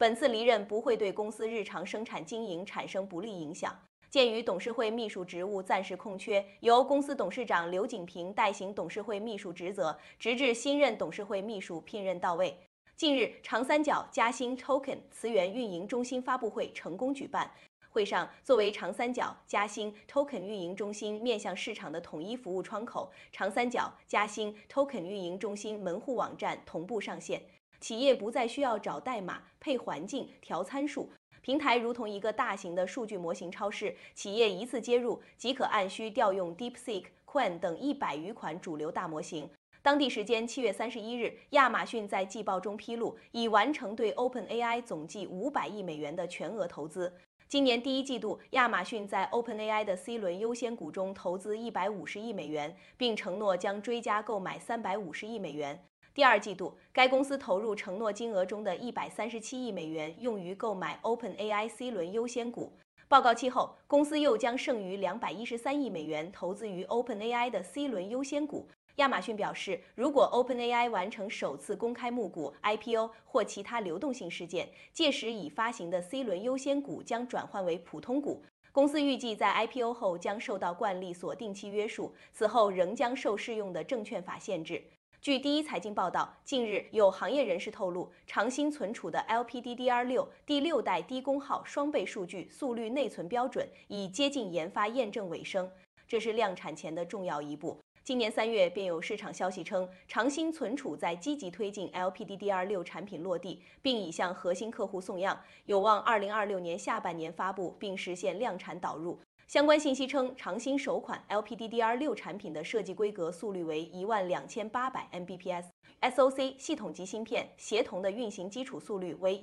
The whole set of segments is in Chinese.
本次离任不会对公司日常生产经营产生不利影响。鉴于董事会秘书职务暂时空缺，由公司董事长刘景平代行董事会秘书职责，直至新任董事会秘书聘任到位。近日，长三角嘉兴 Token 磁源运营中心发布会成功举办。会上，作为长三角嘉兴 Token 运营中心面向市场的统一服务窗口，长三角嘉兴 Token 运营中心门户网站同步上线，企业不再需要找代码、配环境、调参数。平台如同一个大型的数据模型超市，企业一次接入即可按需调用 DeepSeek、Qwen 等100余款主流大模型。当地时间7月31日，亚马逊在季报中披露，已完成对 OpenAI 总计500亿美元的全额投资。今年第一季度，亚马逊在 OpenAI 的 C 轮优先股中投资150亿美元，并承诺将追加购买350亿美元。第二季度，该公司投入承诺金额中的137亿美元，用于购买 OpenAI C 轮优先股。报告期后，公司又将剩余213亿美元投资于 OpenAI 的 C 轮优先股。亚马逊表示，如果 OpenAI 完成首次公开募股 IPO 或其他流动性事件，届时已发行的 C 轮优先股将转换为普通股。公司预计在 IPO 后将受到惯例锁定期约束，此后仍将受适用的证券法限制。据第一财经报道，近日有行业人士透露，长兴存储的 LPDDR6第6代低功耗双倍数据速率内存标准已接近研发验证尾声，这是量产前的重要一步。今年3月便有市场消息称，长兴存储在积极推进 LPDDR6产品落地，并已向核心客户送样，有望2026年下半年发布并实现量产导入。相关信息称，长兴首款 LPDDR6产品的设计规格速率为12800 Mbps，SoC 系统级芯片协同的运行基础速率为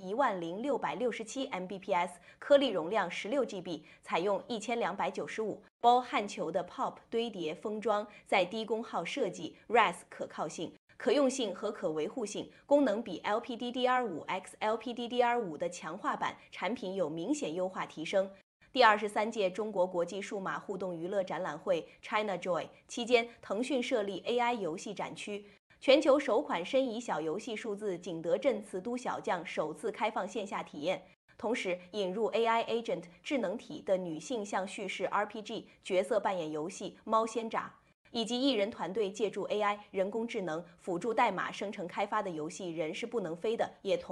10667 Mbps， 颗粒容量16GB， 采用1295包焊球的 POP 堆叠封装，在低功耗设计 RAS 可靠性、可用性和可维护性功能比 LPDDR5X LPDDR5 的强化版产品有明显优化提升。第23届中国国际数码互动娱乐展览会 ChinaJoy 期间，腾讯设立 AI 游戏展区，全球首款申遗小游戏数字景德镇瓷都小将首次开放线下体验，同时引入 AI Agent 智能体的女性向叙事 RPG 角色扮演游戏猫仙爪，以及艺人团队借助 AI 人工智能辅助代码生成开发的游戏人是不能飞的，也同